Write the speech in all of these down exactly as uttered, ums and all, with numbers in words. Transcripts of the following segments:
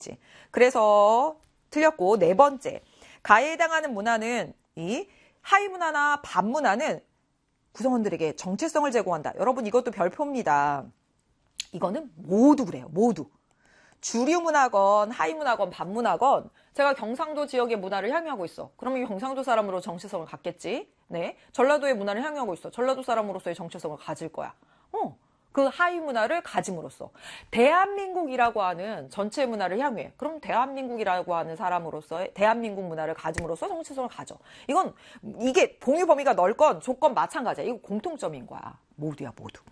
그래서 틀렸고, 네 번째. 가에 해당하는 문화는 이 하위 문화나 반문화는 구성원들에게 정체성을 제공한다. 여러분 이것도 별표입니다. 이거는 모두 그래요. 모두. 주류 문화건 하위 문화건 반문화건 제가 경상도 지역의 문화를 향유하고 있어. 그러면 경상도 사람으로 정체성을 갖겠지. 네. 전라도의 문화를 향유하고 있어. 전라도 사람으로서의 정체성을 가질 거야. 어. 그 하위 문화를 가짐으로써 대한민국이라고 하는 전체 문화를 향유해. 그럼 대한민국이라고 하는 사람으로서의 대한민국 문화를 가짐으로써 정체성을 가져. 이건 이게 공유 범위가 넓건 좁건 마찬가지야. 이거 공통점인 거야. 모두야 모두.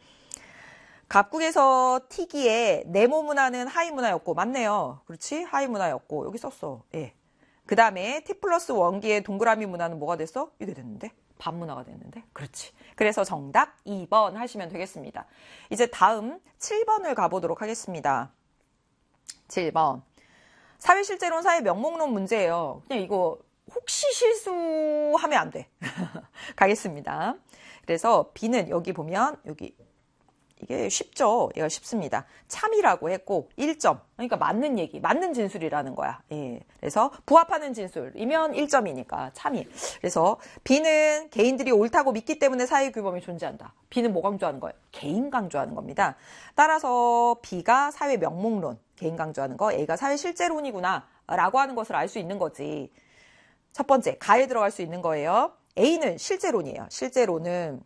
갑국에서 티기에 네모 문화는 하위 문화였고 맞네요. 그렇지? 하위 문화였고 여기 썼어. 예. 그 다음에 T 플러스 원기의 동그라미 문화는 뭐가 됐어? 이게 됐는데? 반문화가 됐는데? 그렇지. 그래서 정답 이 번 하시면 되겠습니다. 이제 다음 칠 번을 가보도록 하겠습니다. 칠 번. 사회실제론 사회 명목론 문제예요. 그냥 이거 혹시 실수하면 안 돼. 가겠습니다. 그래서 B는 여기 보면 여기 이게 쉽죠. 얘가 쉽습니다. 참이라고 했고 일 점. 그러니까 맞는 얘기, 맞는 진술이라는 거야. 예. 그래서 부합하는 진술이면 일 점이니까 참이. 그래서 B는 개인들이 옳다고 믿기 때문에 사회 규범이 존재한다. B는 뭐 강조하는 거예요? 개인 강조하는 겁니다. 따라서 B가 사회 명목론, 개인 강조하는 거, A가 사회 실제론이구나 라고 하는 것을 알 수 있는 거지. 첫 번째, 가에 들어갈 수 있는 거예요. A는 실제론이에요. 실제론은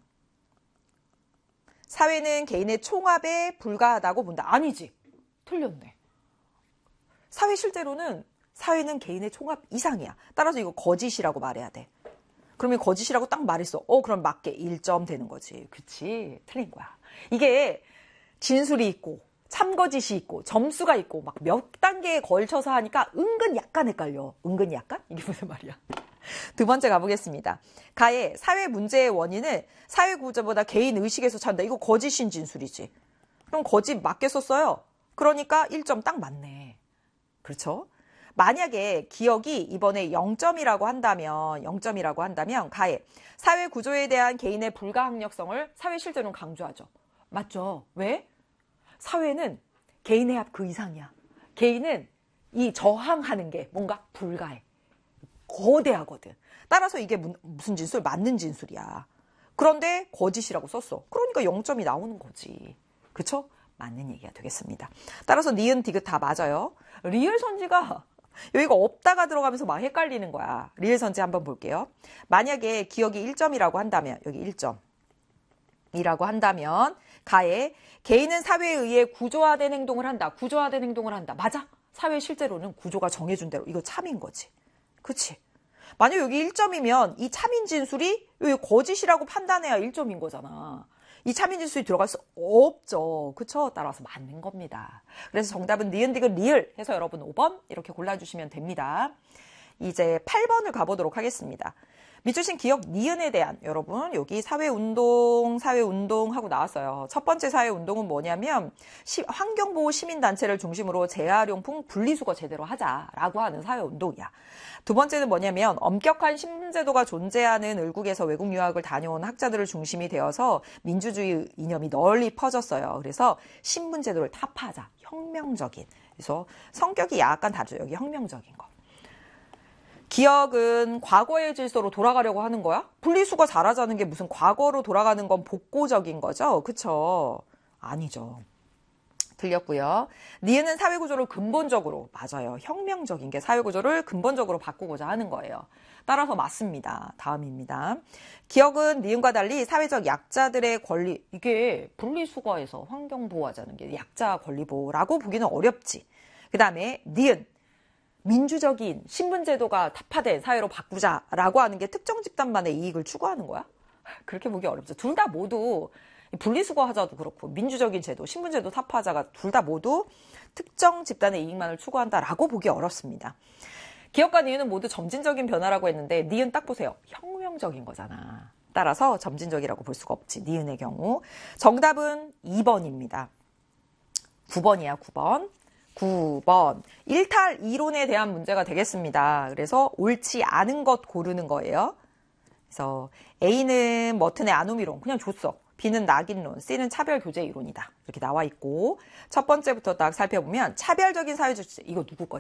사회는 개인의 총합에 불과하다고 본다. 아니지. 틀렸네. 사회 실제로는 사회는 개인의 총합 이상이야. 따라서 이거 거짓이라고 말해야 돼. 그러면 거짓이라고 딱 말했어. 어, 그럼 맞게 일 점 되는 거지. 그치? 틀린 거야. 이게 진술이 있고 참거짓이 있고 점수가 있고 막 몇 단계에 걸쳐서 하니까 은근 약간 헷갈려. 은근히 약간? 이게 무슨 말이야? 두 번째 가보겠습니다. 가의 사회 문제의 원인은 사회 구조보다 개인 의식에서 찾는다. 이거 거짓인 진술이지. 그럼 거짓 맞게 썼어요. 그러니까 일 점 딱 맞네. 그렇죠? 만약에 기억이 이번에 영 점이라고 한다면 영 점이라고 한다면 가의 사회 구조에 대한 개인의 불가항력성을 사회 실제로는 강조하죠. 맞죠? 왜? 사회는 개인의 합 그 이상이야. 개인은 이 저항하는 게 뭔가 불가해. 거대하거든. 따라서 이게 무슨 진술? 맞는 진술이야. 그런데 거짓이라고 썼어. 그러니까 영 점이 나오는 거지. 그쵸? 맞는 얘기가 되겠습니다. 따라서 니은, 디귿 다 맞아요. 리을 선지가 여기가 없다가 들어가면서 막 헷갈리는 거야. 리을 선지 한번 볼게요. 만약에 기억이 일 점이라고 한다면 여기 일 점이라고 한다면 가에 개인은 사회에 의해 구조화된 행동을 한다. 구조화된 행동을 한다. 맞아? 사회 실제로는 구조가 정해준 대로 이거 참인 거지. 그치? 만약 여기 일 점이면 이 참인 진술이 여기 거짓이라고 판단해야 일 점인 거잖아. 이 참인 진술이 들어갈 수 없죠. 그쵸? 따라서 맞는 겁니다. 그래서 정답은 니은, 디귿, 리을 해서 여러분 오 번 이렇게 골라주시면 됩니다. 이제 팔 번을 가보도록 하겠습니다. 밑주신 기억 니은에 대한 여러분 여기 사회운동 사회운동 하고 나왔어요. 첫 번째 사회운동은 뭐냐면 시, 환경보호 시민단체를 중심으로 재활용품 분리수거 제대로 하자라고 하는 사회운동이야. 두 번째는 뭐냐면 엄격한 신분제도가 존재하는 을국에서 외국 유학을 다녀온 학자들을 중심이 되어서 민주주의 이념이 널리 퍼졌어요. 그래서 신분제도를 타파하자. 혁명적인. 그래서 성격이 약간 다르죠. 여기 혁명적인 거. 기억은 과거의 질서로 돌아가려고 하는 거야? 분리수거 잘하자는 게 무슨 과거로 돌아가는 건 복고적인 거죠? 그쵸? 아니죠. 틀렸고요. 니은은 사회구조를 근본적으로, 맞아요. 혁명적인 게 사회구조를 근본적으로 바꾸고자 하는 거예요. 따라서 맞습니다. 다음입니다. 기억은 니은과 달리 사회적 약자들의 권리, 이게 분리수거에서 환경보호하자는 게 약자 권리보호라고 보기는 어렵지. 그 다음에 니은. 민주적인 신분제도가 타파된 사회로 바꾸자라고 하는 게 특정 집단만의 이익을 추구하는 거야? 그렇게 보기 어렵죠. 둘 다 모두 분리수거 하자도 그렇고 민주적인 제도, 신분제도 타파하자가 둘 다 모두 특정 집단의 이익만을 추구한다라고 보기 어렵습니다. 기억과 니은은 모두 점진적인 변화라고 했는데 니은 딱 보세요. 혁명적인 거잖아. 따라서 점진적이라고 볼 수가 없지. 니은의 경우. 정답은 이 번입니다. 구 번이야, 구 번. 구 번. 일탈 이론에 대한 문제가 되겠습니다. 그래서 옳지 않은 것 고르는 거예요. 그래서 A는 머튼의 아노미론 그냥 줬어. B는 낙인론, C는 차별교제 이론이다. 이렇게 나와 있고 첫 번째부터 딱 살펴보면 차별적인 사회주체 이거 누구 거지?